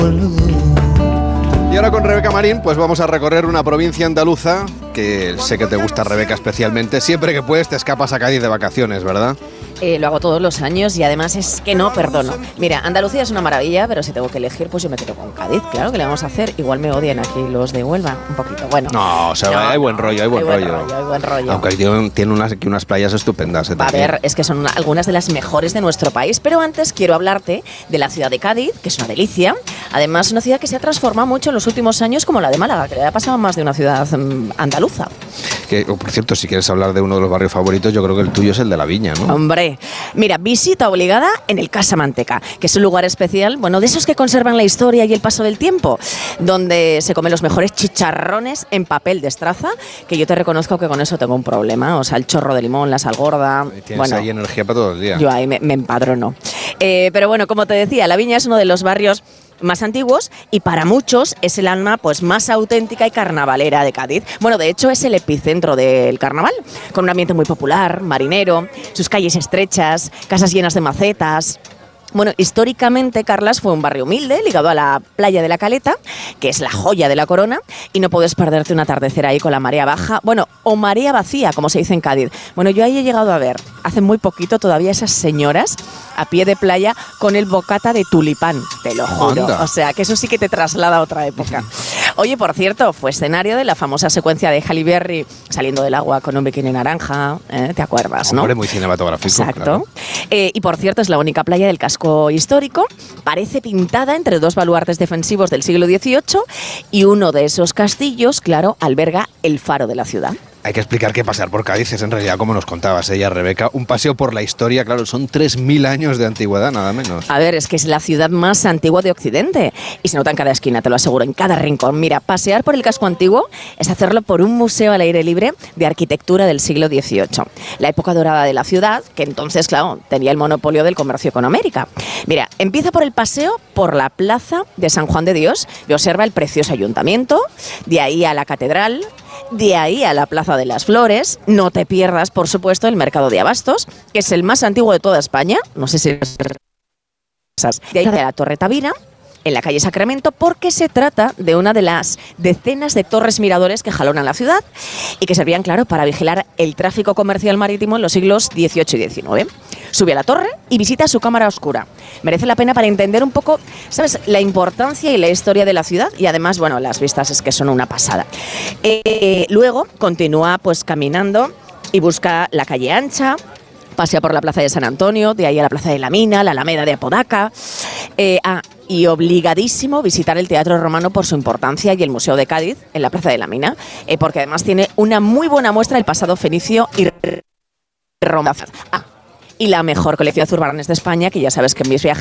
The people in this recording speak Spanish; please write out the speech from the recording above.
Y ahora con Rebeca Marín, pues vamos a recorrer una provincia andaluza que sé que te gusta, Rebeca, especialmente. Siempre que puedes te escapas a Cádiz de vacaciones, ¿verdad? Lo hago todos los años y además es que no perdono. Mira, Andalucía es una maravilla, pero si tengo que elegir, pues yo me quedo con Cádiz. Claro, ¿que le vamos a hacer? Igual me odian aquí los de Huelva, un poquito. Bueno. No, o sea, no, hay buen rollo, hay buen rollo. Hay buen rollo. Aunque tiene unas playas estupendas. A ver, es que son algunas de las mejores de nuestro país. Pero antes quiero hablarte de la ciudad de Cádiz, que es una delicia. Además, una ciudad que se ha transformado mucho en los últimos años, como la de Málaga, que le ha pasado más de una ciudad andaluza. Que, por cierto, si quieres hablar de uno de los barrios favoritos, yo creo que el tuyo es el de La Viña, ¿no? Hombre, mira, visita obligada en el Casa Manteca, que es un lugar especial, bueno, de esos que conservan la historia y el paso del tiempo, donde se comen los mejores chicharrones en papel de estraza, que yo te reconozco que con eso tengo un problema, o sea, el chorro de limón, la sal gorda. Tienes ahí energía para todo el día. Yo ahí me empadrono. Pero bueno, como te decía, La Viña es uno de los barrios más antiguos y para muchos es el alma pues más auténtica y carnavalera de Cádiz. Bueno, de hecho es el epicentro del carnaval, con un ambiente muy popular, marinero, sus calles estrechas, casas llenas de macetas. Bueno, históricamente, Carlas, fue un barrio humilde, ligado a la playa de la Caleta, que es la joya de la corona, y no puedes perderte un atardecer ahí con la marea baja, bueno, o marea vacía, como se dice en Cádiz. Bueno, yo ahí he llegado a ver, hace muy poquito todavía, esas señoras a pie de playa con el bocata de tulipán, te lo juro. Anda. O sea, que eso sí que te traslada a otra época. Oye, por cierto, fue escenario de la famosa secuencia de Halle Berry saliendo del agua con un bikini naranja, ¿te acuerdas, no? Hombre, muy cinematográfico. Exacto. Claro. Y por cierto, es la única playa del casco histórico. Parece pintada entre dos baluartes defensivos del siglo XVIII y uno de esos castillos, claro, alberga el faro de la ciudad. Hay que explicar que pasear por Cádiz es en realidad, como nos contabas ella, Rebeca, un paseo por la historia. Claro, son 3.000 años de antigüedad, nada menos. A ver, es que es la ciudad más antigua de Occidente y se nota en cada esquina, te lo aseguro, en cada rincón. Mira, pasear por el casco antiguo es hacerlo por un museo al aire libre de arquitectura del siglo XVIII. La época dorada de la ciudad, que entonces, claro, tenía el monopolio del comercio con América. Mira, empieza por el paseo por la plaza de San Juan de Dios y observa el precioso ayuntamiento, de ahí a la catedral, de ahí a la Plaza de las Flores. No te pierdas, por supuesto, el Mercado de Abastos, que es el más antiguo de toda España. No sé si... De ahí a la Torre Tavira, en la calle Sacramento, porque se trata de una de las decenas de torres miradores que jalonan la ciudad y que servían, claro, para vigilar el tráfico comercial marítimo en los siglos XVIII y XIX. Sube a la torre y visita su cámara oscura. Merece la pena para entender un poco, ¿sabes?, la importancia y la historia de la ciudad, y además, bueno, las vistas es que son una pasada. Luego continúa pues caminando y busca la calle ancha, pasea por la plaza de San Antonio, de ahí a la plaza de la Mina, la Alameda de Apodaca, y obligadísimo visitar el Teatro Romano por su importancia y el Museo de Cádiz en la plaza de la Mina, porque además tiene una muy buena muestra del pasado fenicio y romano. Y la mejor colección de zurbarrones de España, que ya sabes que en mis viajes